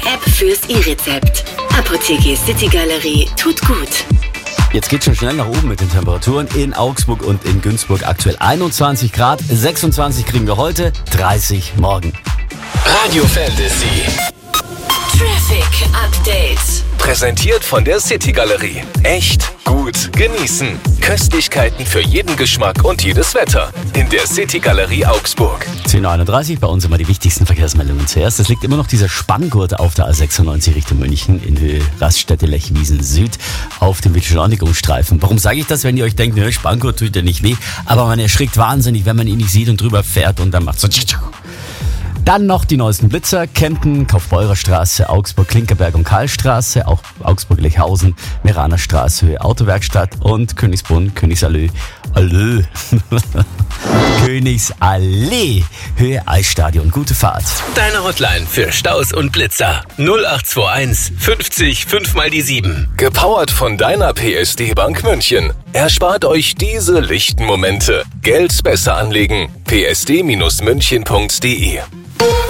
App fürs E-Rezept. Apotheke City Galerie tut gut. Jetzt geht's schon schnell nach oben mit den Temperaturen in Augsburg und in Günzburg. Aktuell 21 Grad, 26 kriegen wir heute, 30 morgen. Radio Fantasy. Traffic Update. Präsentiert von der City Galerie. Echt gut genießen. Köstlichkeiten für jeden Geschmack und jedes Wetter. In der City Galerie Augsburg. 10.31 Uhr, bei uns immer die wichtigsten Verkehrsmeldungen zuerst. Es liegt immer noch dieser Spanngurt auf der A96 Richtung München in Höhe Raststätte Lechwiesen Süd auf dem Beschleunigungsstreifen. Warum sage ich das, wenn ihr euch denkt, Spanngurt tut ja nicht weh, aber man erschrickt wahnsinnig, wenn man ihn nicht sieht und drüber fährt und dann macht so. Dann noch die neuesten Blitzer, Kempten, Kaufbeurer Straße, Augsburg, Klinkerberg und Karlstraße, auch Augsburg-Lechhausen, Meraner Straße, Höhe Autowerkstatt und Königsbrunn, Königsallee, Königsallee, Höhe Eisstadion. Gute Fahrt. Deine Hotline für Staus und Blitzer. 0821 50 5 mal die 7. Gepowert von deiner PSD Bank München. Erspart euch diese lichten Momente. Geld besser anlegen. psd-münchen.de